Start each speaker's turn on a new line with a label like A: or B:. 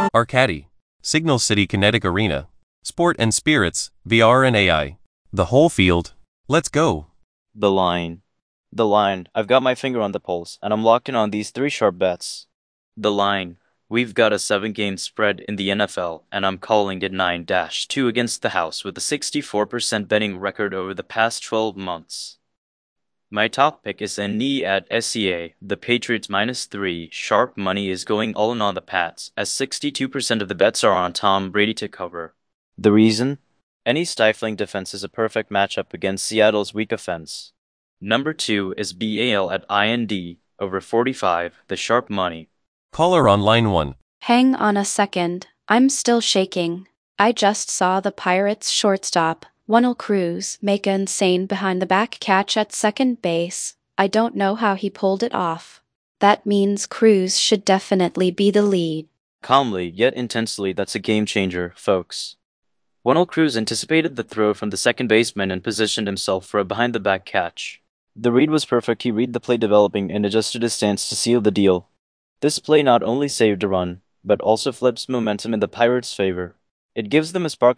A: Arcady, Signal City Kinetic Arena, Sport and Spirits, VR and AI. The whole field. Let's go.
B: The line. The line. I've got my finger on the pulse, and I'm locked in on these 3 sharp bets. The line. We've got a 7-game spread in the NFL, and I'm calling it 9-2 against the house with a 64% betting record over the past 12 months. My top pick is a knee at SEA. The Patriots -3. Sharp money is going all in on the Pats, as 62% of the bets are on Tom Brady to cover. The reason? Any stifling defense is a perfect matchup against Seattle's weak offense. Number 2 is BAL at IND, over 45, the sharp money.
A: Caller on line 1.
C: Hang on a second, I'm still shaking. I just saw the Pirates shortstop, Wendell Cruz, make an insane behind-the-back catch at second base. I don't know how he pulled it off. That means Cruz should definitely be the lead.
B: Calmly, yet intensely, that's a game changer, folks. Wendell Cruz anticipated the throw from the second baseman and positioned himself for a behind-the-back catch. The read was perfect. He read the play developing and adjusted his stance to seal the deal. This play not only saved a run, but also flips momentum in the Pirates' favor. It gives them a spark